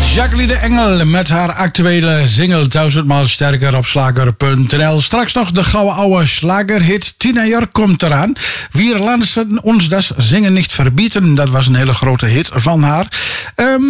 Jacqueline de Engel met haar actuele single 1000-maal sterker op slager.nl. Straks nog de gouden oude slagerhit Teenager komt eraan. Wir lassen ons das zingen niet verbieten. Dat was een hele grote hit van haar.